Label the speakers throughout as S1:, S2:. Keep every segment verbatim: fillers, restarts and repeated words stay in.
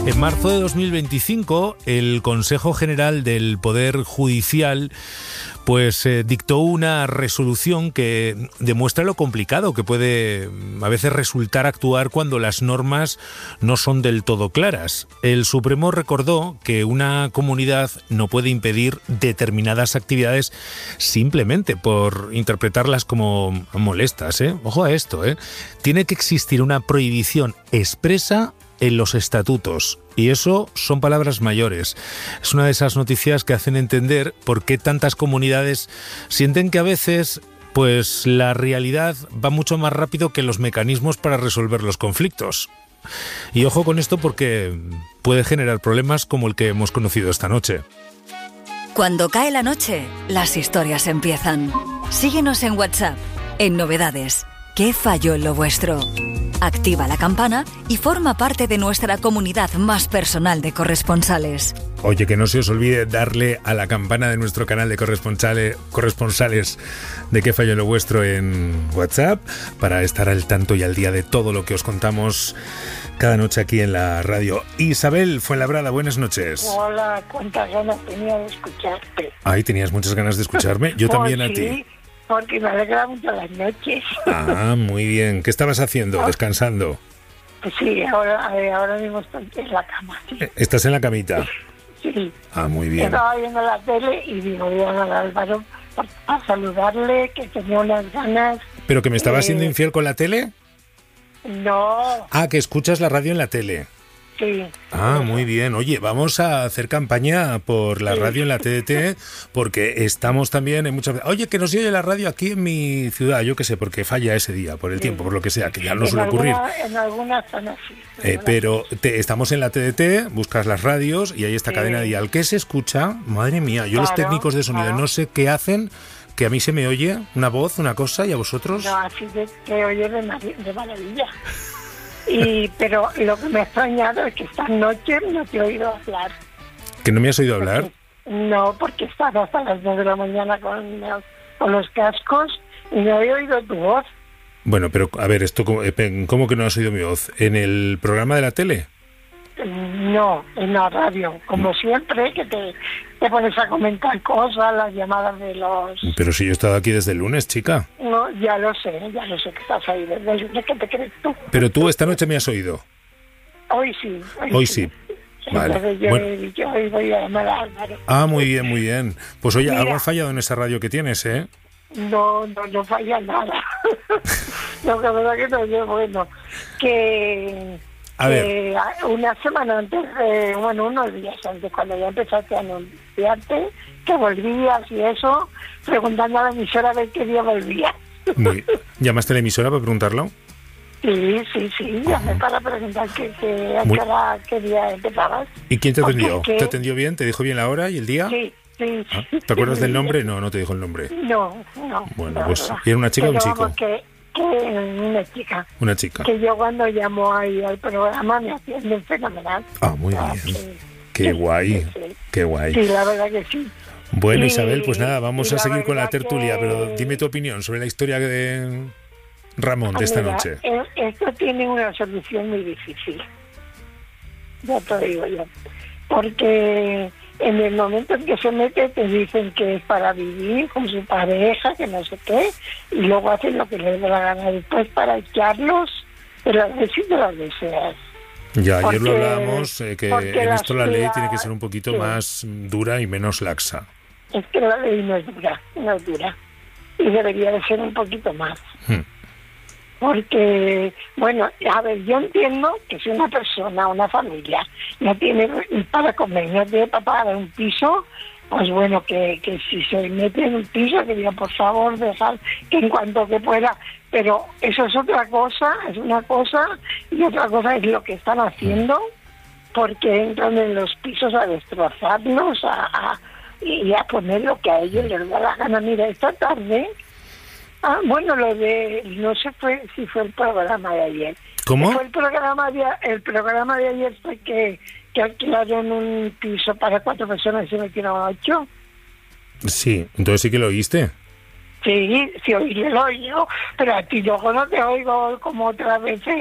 S1: En marzo de dos mil veinticinco, el Consejo General del Poder Judicial pues eh, dictó una resolución que demuestra lo complicado que puede a veces resultar actuar cuando las normas no son del todo claras. El Supremo recordó que una comunidad no puede impedir determinadas actividades simplemente por interpretarlas como molestas, ¿eh? Ojo a esto, ¿eh? Tiene que existir una prohibición expresa en los estatutos. Y eso son palabras mayores. Es una de esas noticias que hacen entender por qué tantas comunidades sienten que a veces pues la realidad va mucho más rápido que los mecanismos para resolver los conflictos. Y ojo con esto porque puede generar problemas como el que hemos conocido esta noche.
S2: Cuando cae la noche, las historias empiezan. Síguenos en WhatsApp, en Novedades. ¿Qué falló en lo vuestro? Activa la campana y forma parte de nuestra comunidad más personal de corresponsales.
S1: Oye, que no se os olvide darle a la campana de nuestro canal de corresponsales, corresponsales de Qué falló en lo vuestro en WhatsApp para estar al tanto y al día de todo lo que os contamos cada noche aquí en la radio. Isabel Fuenlabrada, buenas noches.
S3: Hola, cuántas ganas tenía de escucharte.
S1: Ay, tenías muchas ganas de escucharme. Yo también
S3: pues
S1: a
S3: sí,
S1: ti.
S3: Porque me alegra mucho las noches.
S1: Ah, muy bien. ¿Qué estabas haciendo? ¿Descansando?
S3: Pues sí, ahora, ahora mismo estoy en la cama. Sí.
S1: ¿Estás en la camita?
S3: Sí.
S1: Ah, muy bien.
S3: Estaba viendo la tele y digo, voy a llamar a Álvaro a saludarle, que tenía unas ganas.
S1: ¿Pero que me estabas
S3: eh,
S1: siendo infiel con la tele?
S3: No.
S1: Ah, que escuchas la radio en la tele.
S3: Sí.
S1: Ah, muy bien. Oye, vamos a hacer campaña por la radio en la T D T, porque estamos también en muchas... Oye, que no se oye la radio aquí en mi ciudad, yo qué sé, porque falla ese día, por el sí. tiempo, por lo que sea, que ya no
S3: en
S1: suele
S3: alguna,
S1: ocurrir.
S3: En algunas zonas sí.
S1: Eh, pero te, estamos en la T D T, buscas las radios y hay esta sí. cadena dial que se escucha. Madre mía, yo claro, los técnicos de sonido claro. no sé qué hacen, que a mí se me oye una voz, una cosa, y a vosotros...
S3: No, así que te oye de, de maravilla. Y, pero lo que me ha extrañado es que esta noche no te he oído hablar.
S1: ¿Que no me has oído hablar?
S3: Porque, no, porque he estado hasta las dos de la mañana con, con los cascos y no he oído tu voz.
S1: Bueno, pero a ver, esto ¿cómo, ¿cómo que no has oído mi voz? ¿En el programa de la tele?
S3: No, en la radio, como siempre, que te, te pones a comentar cosas, las llamadas de los...
S1: Pero si yo he estado aquí desde el lunes, chica.
S3: No, ya lo sé, ya lo sé que estás ahí desde el lunes, ¿qué te crees tú?
S1: Pero tú esta noche me has oído.
S3: Hoy sí.
S1: Hoy, hoy sí. sí. Vale.
S3: Entonces yo, bueno. yo hoy voy a llamar a Álvaro.
S1: Ah, muy bien, muy bien. Pues oye,
S3: Mira,
S1: algo ha fallado en esa radio que tienes, ¿eh?
S3: No, no, no falla nada. Lo que verdad que no es bueno. Que...
S1: A ver.
S3: Eh, una semana antes, eh, bueno, unos días antes, cuando ya empezaste a anunciarte que volvías y eso, preguntando a la emisora a ver qué día volvías.
S1: Muy. ¿Llamaste a la emisora para preguntarlo?
S3: Sí, sí, sí, llamé uh-huh. para preguntar que, que, Muy... a qué día empezabas.
S1: ¿Y quién te atendió?
S3: Que...
S1: ¿Te atendió bien? ¿Te dijo bien la hora y el día?
S3: Sí, sí.
S1: ¿Ah? ¿Te acuerdas del nombre? No, no te dijo el nombre.
S3: No, no.
S1: Bueno,
S3: no,
S1: pues,
S3: no.
S1: ¿y era una chica o un chico?
S3: Vamos, que... una chica.
S1: Una chica.
S3: Que yo cuando llamo ahí al programa me atienden fenomenal.
S1: Ah, muy bien. Sí. Qué guay, sí, sí. qué guay.
S3: Sí, la verdad que sí.
S1: Bueno,
S3: y,
S1: Isabel, pues nada, vamos a seguir con la tertulia,
S3: que...
S1: pero dime tu opinión sobre la historia de Ramón de esta
S3: Mira,
S1: noche.
S3: Esto tiene una solución muy difícil. Ya te digo yo. Porque en el momento en que se mete te dicen que es para vivir con su pareja, que no sé qué, y luego hacen lo que les da la gana después para echarlos de las veces de las deseas.
S1: Ya,
S3: porque,
S1: ayer lo hablábamos, eh, que en esto la ley
S3: tía,
S1: tiene que ser un poquito sí. más dura y menos laxa.
S3: Es que la ley no es dura, no es dura. Y debería de ser un poquito más. Hmm. Porque, bueno, a ver, yo entiendo que si una persona, una familia, no tiene para comer, no tiene para pagar un piso, pues bueno, que, que si se mete en un piso, que diga, por favor, dejar que en cuanto que pueda. Pero eso es otra cosa, es una cosa, y otra cosa es lo que están haciendo, porque entran en los pisos a destrozarlos, a, a, y a poner lo que a ellos les da la gana. Mira, esta tarde... Ah, bueno, lo de... No sé fue, si fue el programa de ayer.
S1: ¿Cómo?
S3: Fue el programa de, el programa de ayer fue que, que alquilaron un piso para cuatro personas y se metieron a ocho.
S1: Sí, entonces sí que lo oíste.
S3: Sí, sí, oí, lo oí, pero a ti luego no te oigo como otras veces.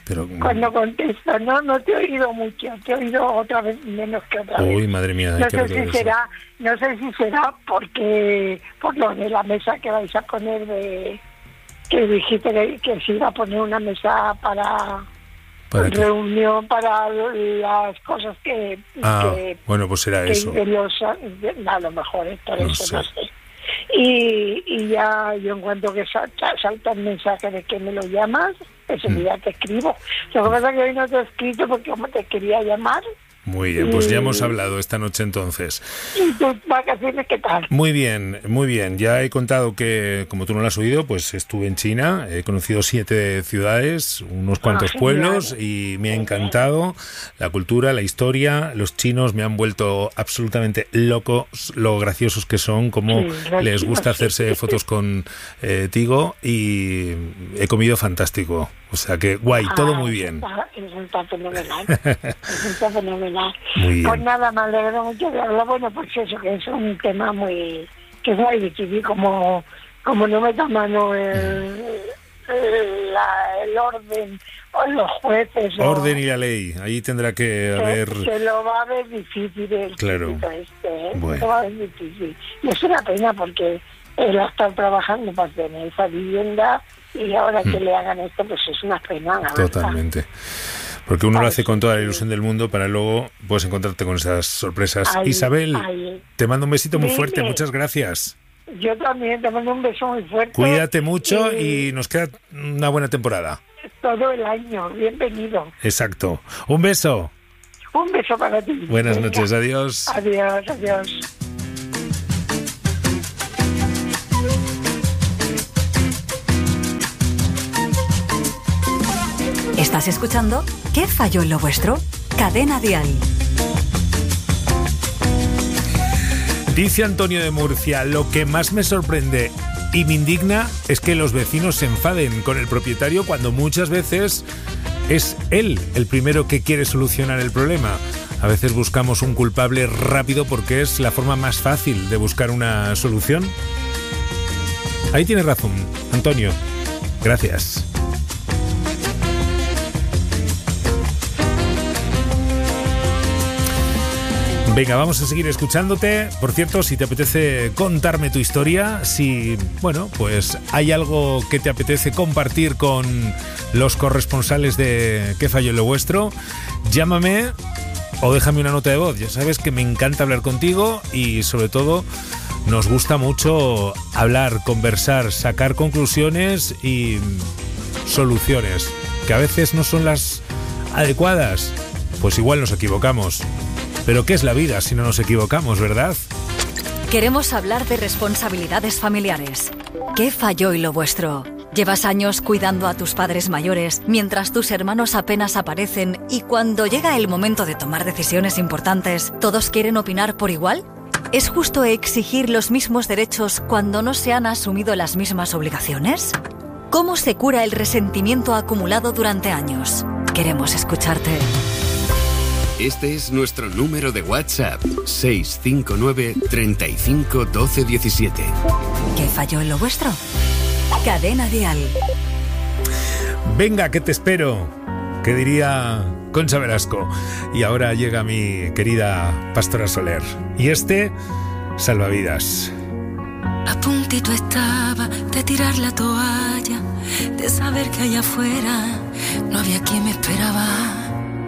S1: Pero...
S3: cuando contesto. No, no te he oído mucho, te he oído otra vez menos que otra vez.
S1: Uy, madre mía,
S3: no sé si será, no sé si será porque por lo de la mesa que vais a poner de que dijiste que, que se iba a poner una mesa para, ¿Para reunión para las cosas que,
S1: ah,
S3: que
S1: bueno, pues será
S3: que
S1: eso.
S3: Los, a lo mejor es por
S1: no
S3: eso,
S1: sé.
S3: no sé. Y, y ya yo en cuanto que salta, salta el mensaje de que me lo llamas, ese mm. día te escribo. Lo que pasa es que hoy no te he escrito porque como te quería llamar.
S1: Muy bien, pues ya hemos hablado esta noche entonces.
S3: ¿Y tus vacaciones qué tal?
S1: Muy bien, muy bien. Ya he contado que, como tú no lo has oído, pues estuve en China, he conocido siete ciudades, unos cuantos ah, pueblos y me ha encantado la cultura, la historia. Los chinos me han vuelto absolutamente locos, lo graciosos que son, cómo sí, les gusta hacerse fotos con eh, Tigo y he comido fantástico. O sea que guay, ah, todo muy bien.
S3: Eso está fenomenal. Eso está fenomenal.
S1: Muy bien.
S3: Pues nada, me alegro mucho de hablar. Bueno, pues eso, que es un tema muy, que es muy difícil, como, como no meta mano el, el, la, el orden o los jueces.
S1: Orden
S3: o,
S1: y la ley, ahí tendrá que haber...
S3: Se lo va a ver difícil el
S1: claro.
S3: este, ¿eh?
S1: Bueno.
S3: Se lo va a ver difícil. Y es una pena porque él ha estado trabajando para tener esa vivienda y ahora que hmm. le hagan esto, pues es una pena.
S1: Totalmente. ¿Verdad? Porque uno Ay, lo hace con toda la ilusión del mundo para luego puedes encontrarte con esas sorpresas. Ay, Isabel, ay. te mando un besito muy fuerte. Dime. Muchas gracias.
S3: Yo también te mando un beso muy fuerte.
S1: Cuídate mucho y, y nos queda una buena temporada.
S3: Todo el año. Bienvenido.
S1: Exacto. Un beso.
S3: Un beso para ti.
S1: Buenas Venga. noches. Adiós.
S3: Adiós, adiós.
S2: ¿Estás escuchando? ¿Qué falló en lo vuestro? Cadena Dial.
S1: Dice Antonio de Murcia, lo que más me sorprende y me indigna es que los vecinos se enfaden con el propietario cuando muchas veces es él el primero que quiere solucionar el problema. A veces buscamos un culpable rápido porque es la forma más fácil de buscar una solución. Ahí tienes razón, Antonio. Gracias. Venga, vamos a seguir escuchándote. Por cierto, si te apetece contarme tu historia, si, bueno, pues hay algo que te apetece compartir con los corresponsales de ¿Qué falló en lo vuestro? Llámame o déjame una nota de voz. Ya sabes que me encanta hablar contigo y, sobre todo, nos gusta mucho hablar, conversar, sacar conclusiones y soluciones, que a veces no son las adecuadas. Pues igual nos equivocamos. Pero ¿qué es la vida si no nos equivocamos, verdad?
S2: Queremos hablar de responsabilidades familiares. ¿Qué falló y lo vuestro? ¿Llevas años cuidando a tus padres mayores mientras tus hermanos apenas aparecen y cuando llega el momento de tomar decisiones importantes, todos quieren opinar por igual? ¿Es justo exigir los mismos derechos cuando no se han asumido las mismas obligaciones? ¿Cómo se cura el resentimiento acumulado durante años? Queremos escucharte.
S4: Este es nuestro número de WhatsApp, seis cinco nueve, treinta y cinco, doce, diecisiete.
S2: ¿Qué falló en lo vuestro? Cadena Dial.
S1: Venga, que te espero, que diría Concha Velasco. Y ahora llega mi querida Pastora Soler. Y este, Salvavidas.
S5: A puntito estaba de tirar la toalla, de saber que allá afuera no había quien me esperaba.